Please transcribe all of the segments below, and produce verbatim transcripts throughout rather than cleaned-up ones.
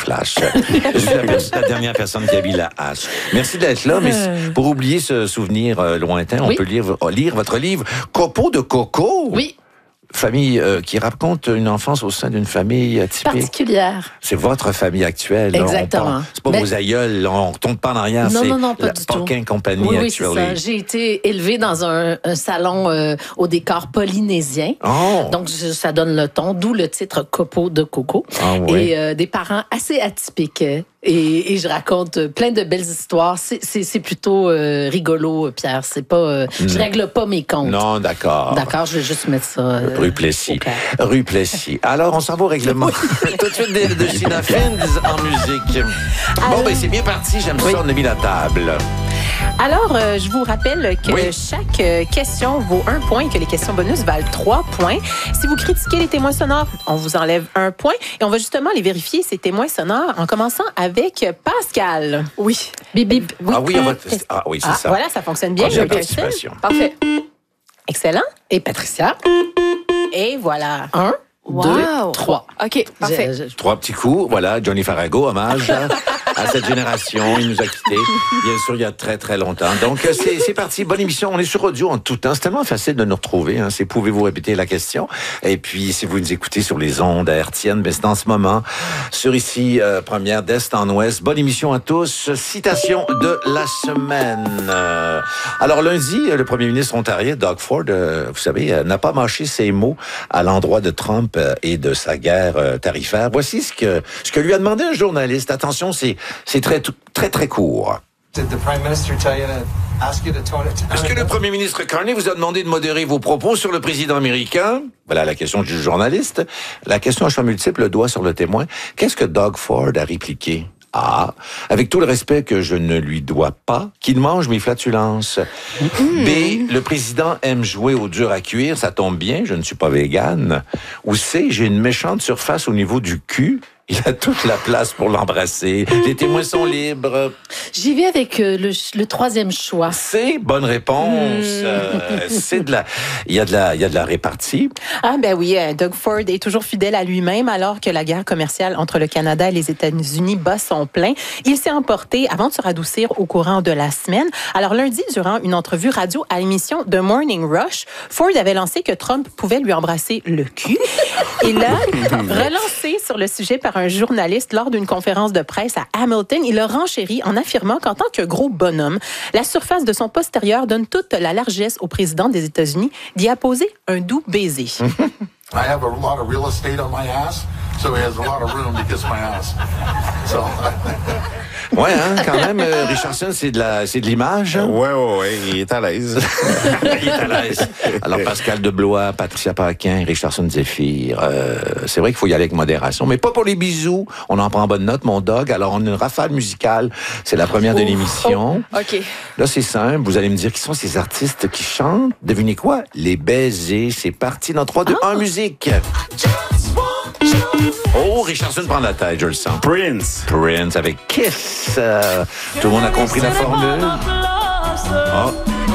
flash. Je suis la, la dernière personne qui a mis la hache. Merci d'être là, mais pour oublier ce souvenir euh, lointain, on oui. peut lire, lire votre livre « Copeaux de coco ». Oui. Famille euh, qui raconte une enfance au sein d'une famille atypique. Particulière. C'est votre famille actuelle. Exactement. C'est pas Mais... vos aïeuls, là, on ne retourne pas en arrière. Non, c'est non, non, pas la du tout. Paquin Company, oui, oui, actually. c'est ça. J'ai été élevée dans un, un salon euh, au décor polynésien. Oh. Donc, je, ça donne le ton, d'où le titre « Copeaux de coco ah, ». Oui. Et euh, des parents assez atypiques. Et, et je raconte plein de belles histoires. C'est, c'est, c'est plutôt euh, rigolo, Pierre. C'est pas, euh, mm. Je règle pas mes comptes. Non, d'accord. D'accord, je vais juste mettre ça. Euh, Rue Plessis. Rue Plessis. Alors, on s'en va au règlement. Tout de suite de, de Sheena Fins en musique. Alors, bon, ben c'est bien parti. J'aime oui. ça. On a mis la table. Alors, euh, je vous rappelle que oui. chaque euh, question vaut un point et que les questions bonus valent trois points. Si vous critiquez les témoins sonores, on vous enlève un point. Et on va justement les vérifier, ces témoins sonores, en commençant avec Pascal. Oui. Bip, bip. Oui. Ah oui, on va... ah, oui c'est ah, ça. Voilà, ça fonctionne bien. J'ai participation. Parfait. Excellent. Et Patricia. Et voilà. Un. Wow. Deux, trois. OK, parfait. Je, je... Trois petits coups. Voilà, Johnny Farago, hommage à cette génération. Il nous a quittés, bien sûr, il y a très, très longtemps. Donc, c'est, c'est parti. Bonne émission. On est sur audio en tout temps. C'est tellement facile de nous retrouver. Hein. C'est pouvez-vous répéter la question? Et puis, si vous nous écoutez sur les ondes hertziennes, ben, c'est en ce moment, sur ici, euh, première d'Est en Ouest. Bonne émission à tous. Citation de la semaine. Euh, alors, lundi, le premier ministre ontarien, Doug Ford, euh, vous savez, euh, n'a pas mâché ses mots à l'endroit de Trump et de sa guerre tarifaire. Voici ce que, ce que lui a demandé un journaliste. Attention, c'est, c'est très, très, très court. Did the Prime Minister tell you to ask you to tone it down? Est-ce que le Premier ministre Carney vous a demandé de modérer vos propos sur le président américain? Voilà la question du journaliste. La question à choix multiple, le doigt sur le témoin. Qu'est-ce que Doug Ford a répliqué? A. Avec tout le respect que je ne lui dois pas, qu'il mange mes flatulences. Mmh. B. Le président aime jouer au dur à cuire, ça tombe bien, je ne suis pas végane. Ou C. J'ai une méchante surface au niveau du cul. Il a toute la place pour l'embrasser. Les témoins sont libres. J'y vais avec euh, le, le troisième choix. C'est bonne réponse. Mmh. Euh, c'est de la, il y a de la, il y a de la répartie. Ah ben oui, Doug Ford est toujours fidèle à lui-même alors que la guerre commerciale entre le Canada et les États-Unis bat son plein. Il s'est emporté avant de se radoucir au courant de la semaine. Alors lundi, durant une entrevue radio à l'émission The Morning Rush, Ford avait lancé que Trump pouvait lui embrasser le cul. Et là, relancé sur le sujet par un journaliste lors d'une conférence de presse à Hamilton, il a renchéri en affirmant qu'en tant que gros bonhomme, la surface de son postérieur donne toute la largesse au président des États-Unis d'y apposer un doux baiser. I have a lot of real estate on my ass, so he has a lot of room to kiss my ass. So... Ouais, hein, quand même, euh, Richardson, c'est de la, c'est de l'image. Hein? Ouais, ouais, ouais, il est à l'aise. Il est à l'aise. Alors, Pascal Deblois, Patricia Paquin, Richardson Zéphyr, euh, c'est vrai qu'il faut y aller avec modération, mais pas pour les bisous. On en prend bonne note, mon dog. Alors, on a une rafale musicale. C'est la première de l'émission. Oh, OK. Là, c'est simple. Vous allez me dire qui sont ces artistes qui chantent. Devinez quoi? Les baisers. C'est parti dans trois, deux, un, musique. Oh, Richardson prend la tête, je le sens. Prince. Prince avec Kiss. Euh, tout le monde a compris la formule. Oh.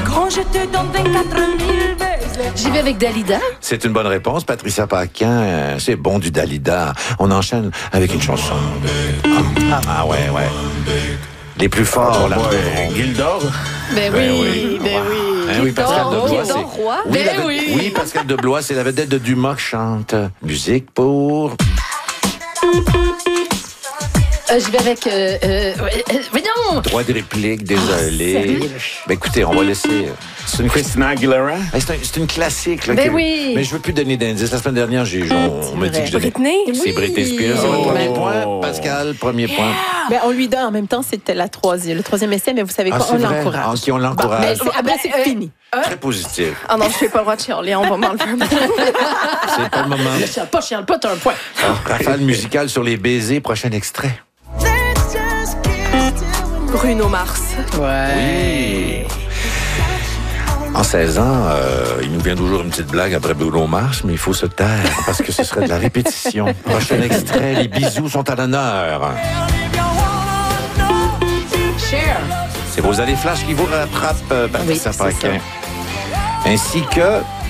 J'y vais avec Dalida. C'est une bonne réponse, Patricia Paquin. Euh, c'est bon du Dalida. On enchaîne avec une chanson. Ah, ah ouais, ouais. Les plus forts, là. Gildor. Ben oui, ben oui. Ben oui. Hein, oui, Pascal Deblois, c'est... Roi. Oui, Ben la... oui. oui, Pascal Deblois, c'est la vedette de Dumas qui chante. Musique pour... Euh, je vais avec... Euh, euh, euh, voyons! Droit de réplique, désolé. Oh, ben écoutez, on va laisser... C'est une Christina Aguilera? Hey, c'est, un, c'est une classique. Là, ben que... oui! Mais je veux plus donner d'indices. La semaine dernière, j'ai, on, on m'a dit que je donnais... Britney? C'est Oui. Britney Spears. C'est Oh. votre premier point, Pascal. Premier yeah. point. Ben, on lui donne en même temps, c'était la troisième, le troisième essai, mais vous savez quoi, ah, on vrai? l'encourage. OK, on l'encourage. Bon, mais c'est, après, c'est euh, fini. Très positif. Ah non, je fais pas le droit de chialer, on va m'enlever un peu. C'est pas le moment. Ne chiale pas, chiale pas, t'as un point. Alors, rafale musicale sur les baisers, prochain extrait. Bruno Mars. Ouais. Oui. En seize ans, euh, il nous vient toujours une petite blague après Bruno Mars, mais il faut se taire parce que ce serait de la répétition. Prochain extrait, les bisous sont à l'honneur. Cher. C'est vos allées flash qui vous rattrapent, euh, Patricia oui, Paquin. Ainsi que